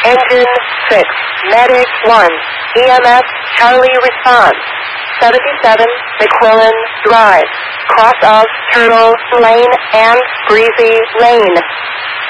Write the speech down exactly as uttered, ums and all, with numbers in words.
Engine six, Medic one, E M S Charlie response. seventy-seven McQuillan Drive, cross of Turtle Lane and Breezy Lane.